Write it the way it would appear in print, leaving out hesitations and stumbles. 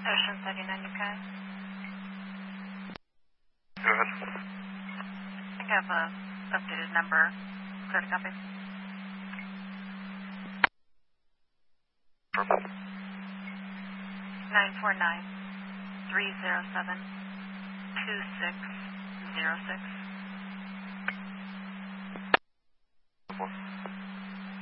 Ocean 39, UK. Go ahead. I think I have a updated number. Clear to copy. Purple. 949-307-2606. Purple.